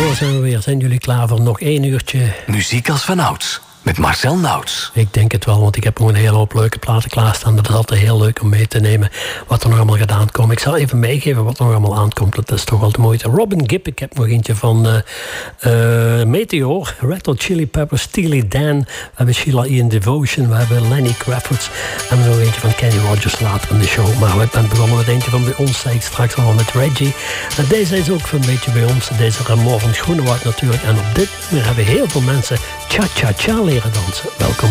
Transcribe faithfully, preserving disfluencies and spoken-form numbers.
Zo zijn we weer. Zijn jullie klaar voor nog één uurtje? Muziek als vanouds. Met Marcel Nauts. Ik denk het wel, want ik heb nog een hele hoop leuke platen klaarstaan. Dat is altijd heel leuk om mee te nemen wat er nog allemaal gedaan komt. Ik zal even meegeven wat er nog allemaal aankomt. Dat is toch wel de moeite. Robin Gibb, ik heb nog eentje van uh, uh, Meteor, Red Hot Chili Peppers, Steely Dan. We hebben Sheila Ian Devotion, we hebben Lenny Kravitz. En we nog eentje van Kenny Rogers later in de show. Maar we zijn begonnen met eentje van bij ons, zei ik straks al met Reggie. En deze is ook een beetje bij ons. Deze Ramon van Groenewoud natuurlijk. En op dit nummer hebben heel veel mensen cha-cha-cha leren dansen. Welkom.